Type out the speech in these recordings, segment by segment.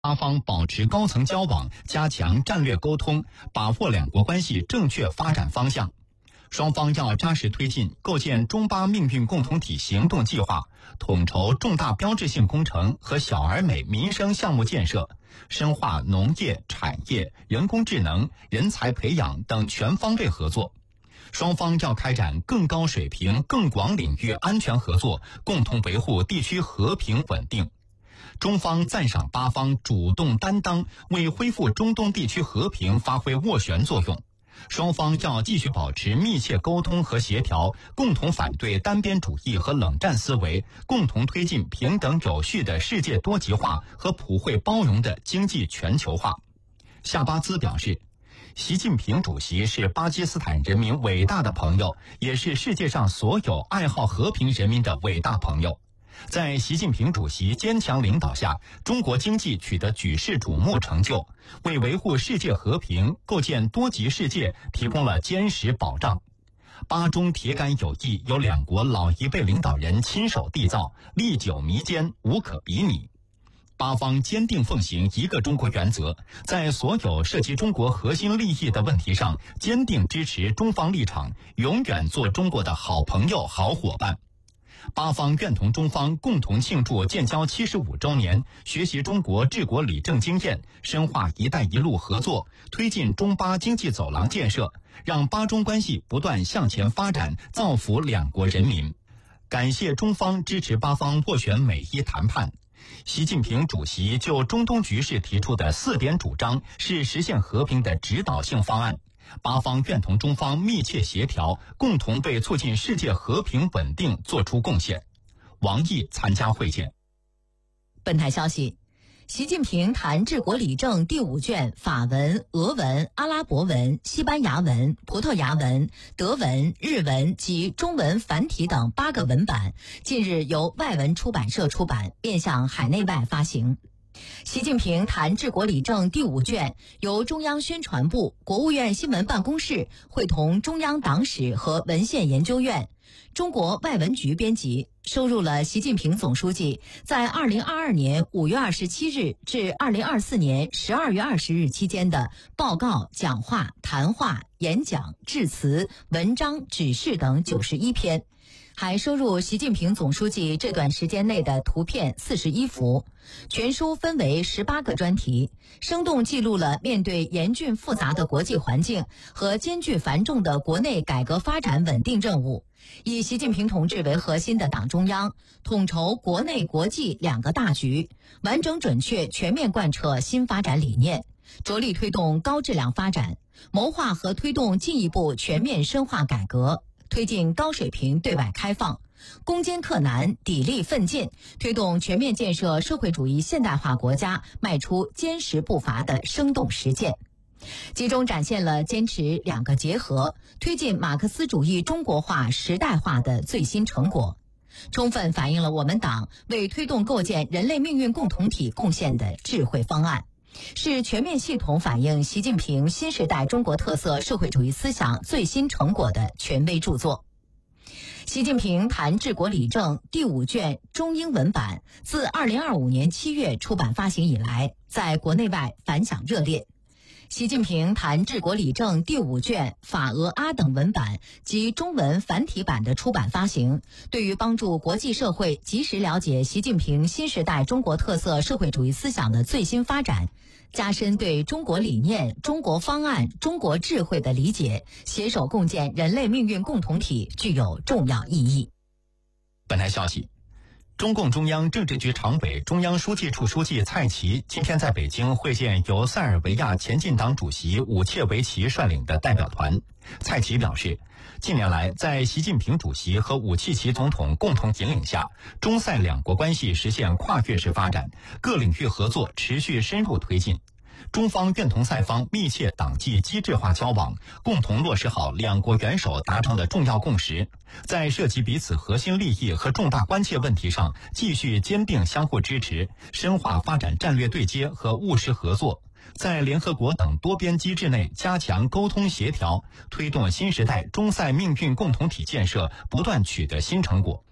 八方保持高层交往，加强战略沟通，把握两国关系正确发展方向。双方要扎实推进构建中巴命运共同体行动计划，统筹重大标志性工程和小而美民生项目建设，深化农业、产业、人工智能、人才培养等全方位合作。双方要开展更高水平、更广领域安全合作，共同维护地区和平稳定。中方赞赏巴方主动担当，为恢复中东地区和平发挥斡旋作用。双方要继续保持密切沟通和协调，共同反对单边主义和冷战思维，共同推进平等有序的世界多极化和普惠包容的经济全球化。夏巴兹表示，习近平主席是巴基斯坦人民伟大的朋友，也是世界上所有爱好和平人民的伟大朋友。在习近平主席坚强领导下，中国经济取得举世瞩目成就，为维护世界和平、构建多极世界提供了坚实保障。巴中铁杆友谊由两国老一辈领导人亲手缔造，历久弥坚，无可比拟。巴方坚定奉行一个中国原则，在所有涉及中国核心利益的问题上，坚定支持中方立场，永远做中国的好朋友、好伙伴。巴方愿同中方共同庆祝建交75周年，学习中国治国理政经验，深化“一带一路”合作，推进中巴经济走廊建设，让巴中关系不断向前发展，造福两国人民。感谢中方支持巴方斡旋美伊谈判。习近平主席就中东局势提出的4点主张是实现和平的指导性方案。巴方愿同中方密切协调，共同为促进世界和平稳定作出贡献。王毅参加会见。 本台消息，习近平谈治国理政第5卷法文、俄文、阿拉伯文、西班牙文、葡萄牙文、德文、日文及中文繁体等8个文版，近日由外文出版社出版，面向海内外发行。习近平谈治国理政第5卷由中央宣传部、国务院新闻办公室会同中央党史和文献研究院、中国外文局编辑，收录了习近平总书记在2022年5月27日至2024年12月20日期间的报告、讲话、谈话、演讲、致辞、文章、指示等91篇。还收入习近平总书记这段时间内的图片41幅，全书分为18个专题，生动记录了面对严峻复杂的国际环境和艰巨繁重的国内改革发展稳定任务，以习近平同志为核心的党中央统筹国内国际2个大局，完整准确全面贯彻新发展理念，着力推动高质量发展，谋划和推动进一步全面深化改革，推进高水平对外开放，攻坚克难，砥砺奋进，推动全面建设社会主义现代化国家迈出坚实步伐的生动实践。集中展现了坚持2个结合，推进马克思主义中国化时代化的最新成果，充分反映了我们党为推动构建人类命运共同体贡献的智慧方案，是全面系统反映习近平新时代中国特色社会主义思想最新成果的权威著作。习近平谈治国理政第5卷中英文版自2025年7月出版发行以来，在国内外反响热烈。习近平谈治国理政第5卷法俄阿等文版及中文繁体版的出版发行，对于帮助国际社会及时了解习近平新时代中国特色社会主义思想的最新发展，加深对中国理念、中国方案、中国智慧的理解，携手共建人类命运共同体，具有重要意义。 本台消息，中共中央政治局常委、中央书记处书记蔡奇今天在北京会见由塞尔维亚前进党主席武切维奇率领的代表团。蔡奇表示，近年来在习近平主席和武契奇总统共同引领下，中塞2国关系实现跨越式发展，各领域合作持续深入推进。中方愿同塞方密切党纪机制化交往，共同落实好2国元首达成的重要共识，在涉及彼此核心利益和重大关切问题上继续坚定相互支持，深化发展战略对接和务实合作，在联合国等多边机制内加强沟通协调，推动新时代中塞命运共同体建设不断取得新成果。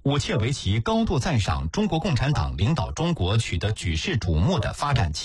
武切维奇高度赞赏中国共产党领导中国取得举世瞩目的发展